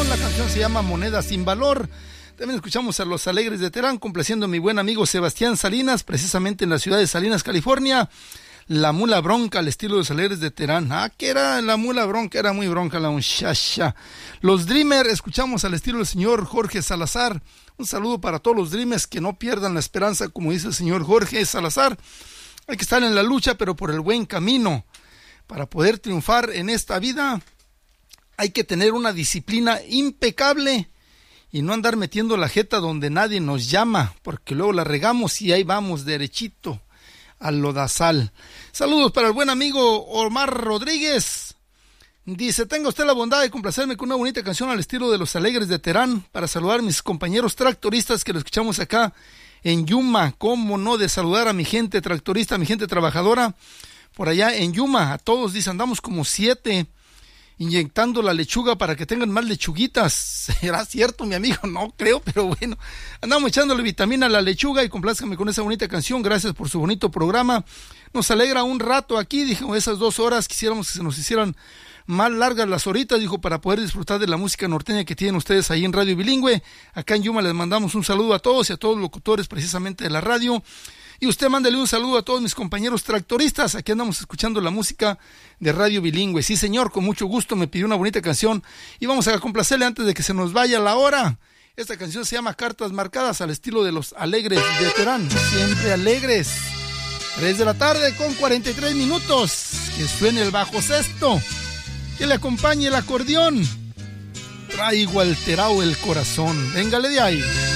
canción. La canción se llama Moneda sin Valor. También escuchamos a Los Alegres de Terán, complaciendo a mi buen amigo Sebastián Salinas, precisamente en la ciudad de Salinas, California. La Mula Bronca, al estilo de Los Alegres de Terán. Que era la Mula Bronca, era muy bronca la muchacha. Los Dreamers, escuchamos al estilo del señor Jorge Salazar. Un saludo para todos los Dreamers, que no pierdan la esperanza, como dice el señor Jorge Salazar. Hay que estar en la lucha, pero por el buen camino. Para poder triunfar en esta vida, hay que tener una disciplina impecable y no andar metiendo la jeta donde nadie nos llama, porque luego la regamos y ahí vamos derechito al lodazal. Saludos para el buen amigo Omar Rodríguez. Dice: tenga usted la bondad de complacerme con una bonita canción al estilo de Los Alegres de Terán, para saludar a mis compañeros tractoristas que lo escuchamos acá en Yuma. Cómo no de saludar a mi gente tractorista, a mi gente trabajadora por allá en Yuma. A todos, dice, andamos como 7 inyectando la lechuga para que tengan más lechuguitas. ¿Será cierto, mi amigo? No creo, pero bueno, andamos echándole vitamina a la lechuga y complázcame con esa bonita canción. Gracias por su bonito programa. Nos alegra un rato aquí, dijo, esas 2 horas quisiéramos que se nos hicieran más largas las horitas, dijo, para poder disfrutar de la música norteña que tienen ustedes ahí en Radio Bilingüe. Acá en Yuma les mandamos un saludo a todos y a todos los locutores precisamente de la radio. Y usted mándale un saludo a todos mis compañeros tractoristas. Aquí andamos escuchando la música de Radio Bilingüe. Sí, señor, con mucho gusto me pidió una bonita canción y vamos a complacerle antes de que se nos vaya la hora. Esta canción se llama Cartas Marcadas, al estilo de Los Alegres de Terán. Siempre alegres. 3 de la tarde con 43 minutos. Que suene el bajo sexto, que le acompañe el acordeón. Traigo alterado el corazón. Véngale de ahí.